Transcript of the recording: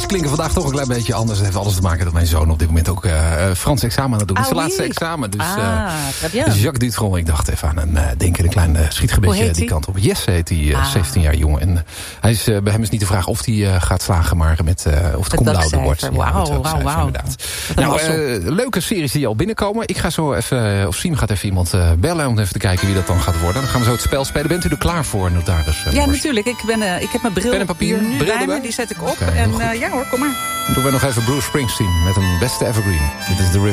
klinken vandaag toch een klein beetje anders. Het heeft alles te maken dat mijn zoon op dit moment ook Frans examen aan het doen is. Zijn laatste examen. Dus, dus Jacques Dutron, ik dacht even aan een klein schietgebedje die kant op. Yes heet hij, 17 jaar jong. En bij hem is niet de vraag of hij gaat slagen, maar of het cum laude wordt. Wauw. Inderdaad. Nou, leuke series die al binnenkomen. Ik ga zo even, of Siem gaat even iemand bellen om even te kijken wie dat dan gaat worden. Dan gaan we zo het spel spelen. Bent u er klaar voor, notaris? Ja, natuurlijk. Ik heb mijn bril. Pen en papier? Nu Bril bij me, die zet ik op. En ja hoor, kom maar. Doen we nog even Bruce Springsteen met een beste evergreen. Dit is de